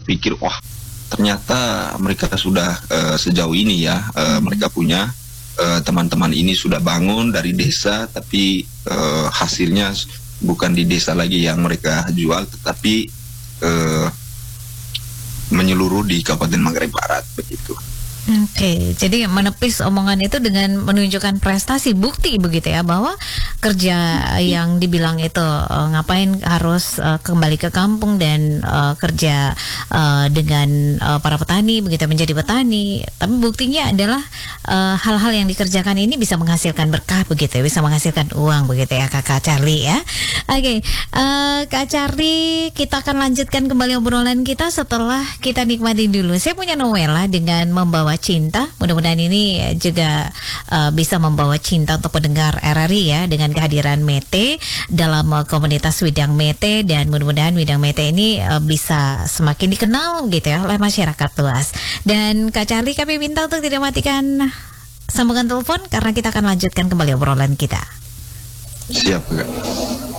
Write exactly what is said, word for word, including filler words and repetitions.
pikir, wah ternyata mereka sudah uh, sejauh ini ya, uh, mereka punya uh, teman-teman ini sudah bangun dari desa, tapi uh, hasilnya bukan di desa lagi yang mereka jual, tetapi uh, menyeluruh di Kabupaten Manggarai Barat begitu. Oke, okay, jadi menepis omongan itu dengan menunjukkan prestasi, bukti begitu ya, bahwa kerja yang dibilang itu uh, ngapain harus uh, kembali ke kampung dan uh, kerja uh, dengan uh, para petani begitu, menjadi petani. Tapi buktinya adalah uh, hal-hal yang dikerjakan ini bisa menghasilkan berkah begitu, bisa menghasilkan uang begitu ya, Kakak Charlie ya. Oke, okay, uh, Kak Charlie, kita akan lanjutkan kembali obrolan kita setelah kita nikmati dulu. Saya punya Novela dengan membawa cinta. Mudah-mudahan ini juga uh, bisa membawa cinta untuk pendengar R R I ya, dengan kehadiran Mete dalam uh, komunitas Widang Mete, dan mudah-mudahan Widang Mete ini uh, bisa semakin dikenal gitu ya oleh masyarakat luas. Dan Kak Charlie, kami minta untuk tidak matikan sambungan telepon karena kita akan lanjutkan kembali obrolan kita. Siap, Kak.